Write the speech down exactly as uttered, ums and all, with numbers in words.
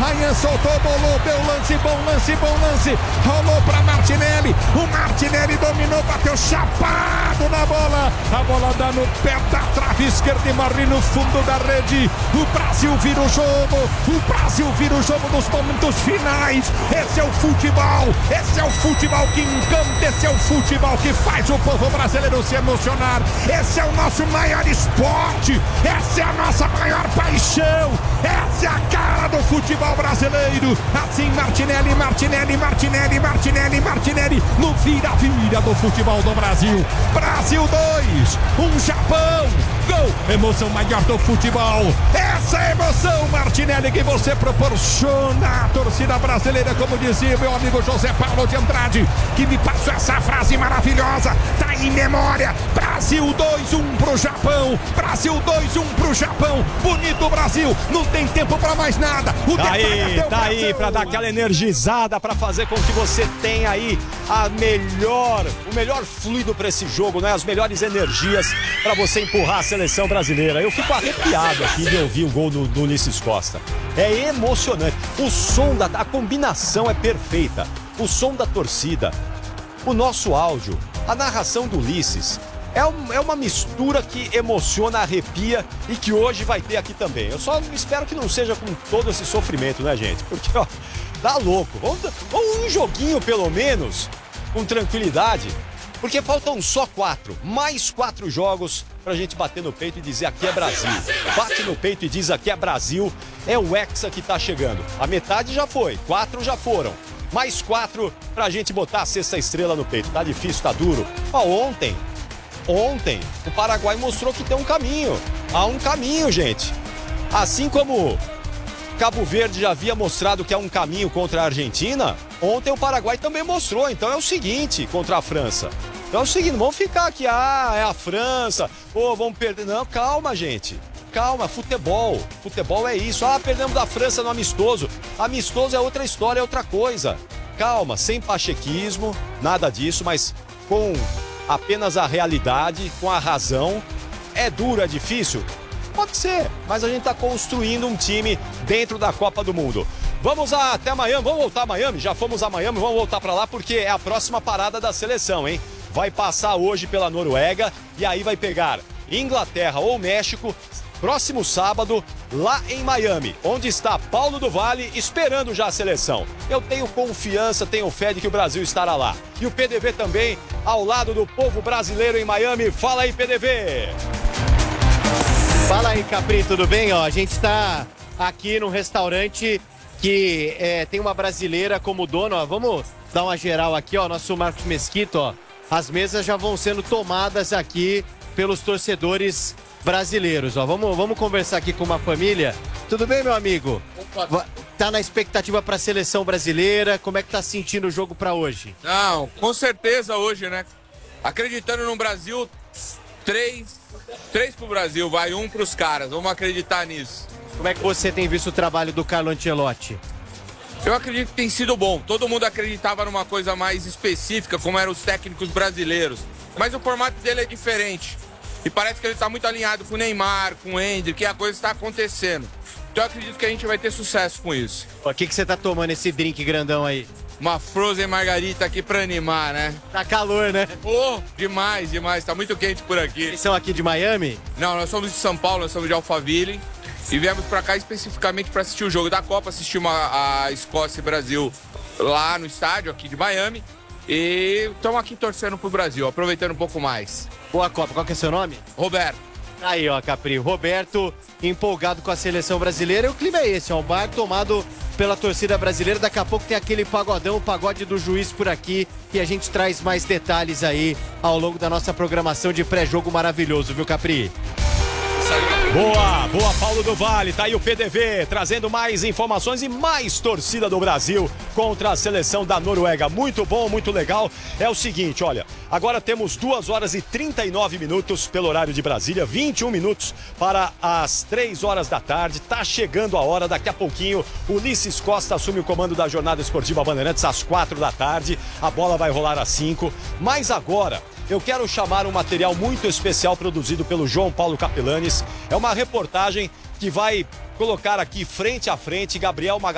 Ryan soltou, bolou, deu lance, bom lance, bom lance. Rolou para Martinelli. O Martinelli dominou, bateu chapado na bola. A bola dá no pé da trave esquerda e morre no fundo da rede. O Brasil vira o jogo. O Brasil vira o jogo nos momentos finais. Esse é o futebol. Esse é o futebol que encanta. Esse é o futebol que faz o povo brasileiro se emocionar. Esse é o nosso maior esporte. Essa é a nossa maior paixão. Essa é a cara do futebol brasileiro. Assim Martinelli, Martinelli, Martinelli, Martinelli, Martinelli no vira-vira do futebol do Brasil. Brasil dois, um Japão. Gol, emoção maior do futebol. Essa emoção, Martinelli, que você proporciona à torcida brasileira, como dizia meu amigo José Paulo de Andrade, que me passou essa frase maravilhosa. Tá em memória. Brasil dois, um pro Japão. Brasil dois, um pro Japão. Bonito Brasil, não tem tempo pra mais nada. O tá aí, tá aí pra dar aquela energizada, pra fazer com que você tenha aí a melhor, o melhor fluido pra esse jogo, né? As melhores energias pra você empurrar a seleção brasileira. Eu fico arrepiado aqui de ouvir o gol do, do Ulisses Costa. É emocionante. O som da a combinação é perfeita. O som da torcida, o nosso áudio, a narração do Ulisses. É, um, é uma mistura que emociona, arrepia e que hoje vai ter aqui também. Eu só espero que não seja com todo esse sofrimento, né, gente? Porque, ó, dá louco. Vamos, vamos um joguinho, pelo menos, com tranquilidade. Porque faltam só quatro, mais quatro jogos pra gente bater no peito e dizer aqui é Brasil. Bate no peito e diz aqui é Brasil, é o Hexa que tá chegando. A metade já foi, quatro já foram. Mais quatro pra gente botar a sexta estrela no peito. Tá difícil, tá duro. Ó, ontem... Ontem, o Paraguai mostrou que tem um caminho. Há um caminho, gente. Assim como Cabo Verde já havia mostrado que há um caminho contra a Argentina, ontem o Paraguai também mostrou. Então é o seguinte, contra a França. Então é o seguinte, vamos ficar aqui, ah, é a França, pô, vamos perder. Não, calma, gente. Calma, futebol. Futebol é isso. Ah, perdemos da França no amistoso. Amistoso é outra história, é outra coisa. Calma, sem pachequismo, nada disso, mas com... apenas a realidade, com a razão. É duro, é difícil? Pode ser, mas a gente está construindo um time dentro da Copa do Mundo. Vamos até Miami, vamos voltar a Miami? Já fomos a Miami, vamos voltar para lá porque é a próxima parada da seleção, hein? Vai passar hoje pela Noruega e aí vai pegar Inglaterra ou México próximo sábado lá em Miami, onde está Paulo do Vale esperando já a seleção. Eu tenho confiança, tenho fé de que o Brasil estará lá. E o P D V também ao lado do povo brasileiro em Miami. Fala aí, P D V! Fala aí, Capri, tudo bem? Ó, a gente está aqui num restaurante que é, tem uma brasileira como dono. Ó. Vamos dar uma geral aqui, ó, nosso Marcos Mesquito. Ó. As mesas já vão sendo tomadas aqui pelos torcedores brasileiros, ó. Vamos, vamos conversar aqui com uma família. Tudo bem, meu amigo? Opa. Tá na expectativa para a seleção brasileira? Como é que tá sentindo o jogo para hoje? Não, com certeza hoje, né? Acreditando no Brasil, três, três pro Brasil, vai um pros caras. Vamos acreditar nisso. Como é que você tem visto o trabalho do Carlo Ancelotti? Eu acredito que tem sido bom. Todo mundo acreditava numa coisa mais específica, como eram os técnicos brasileiros. Mas o formato dele é diferente. E parece que ele está muito alinhado com o Neymar, com o Hendrick, que a coisa está acontecendo. Então eu acredito que a gente vai ter sucesso com isso. O que, que você tá tomando esse drink grandão aí? Uma Frozen Margarita aqui pra animar, né? Tá calor, né? Oh, demais, demais. Tá muito quente por aqui. Eles são aqui de Miami? Não, nós somos de São Paulo, nós somos de Alphaville. E viemos pra cá especificamente pra assistir o jogo da Copa. Assistimos a, a Escócia e Brasil lá no estádio, aqui de Miami. E estamos aqui torcendo pro Brasil, aproveitando um pouco mais. Boa Copa. Qual que é seu nome? Roberto. Aí, ó, Capri. Roberto empolgado com a seleção brasileira. E o clima é esse, ó. Um bar tomado pela torcida brasileira. Daqui a pouco tem aquele pagodão, o pagode do juiz por aqui. E a gente traz mais detalhes aí ao longo da nossa programação de pré-jogo maravilhoso, viu, Capri? Boa, boa, Paulo do Vale, tá aí o P D V trazendo mais informações e mais torcida do Brasil contra a seleção da Noruega. Muito bom, muito legal. É o seguinte, olha, agora temos duas horas e trinta e nove minutos pelo horário de Brasília, vinte e um minutos para as três horas da tarde. Tá chegando a hora, daqui a pouquinho, Ulisses Costa assume o comando da Jornada Esportiva Bandeirantes às quatro da tarde. A bola vai rolar às cinco, mas agora eu quero chamar um material muito especial produzido pelo João Paulo Capelanes. É uma reportagem que vai colocar aqui frente a frente Gabriel Magalhães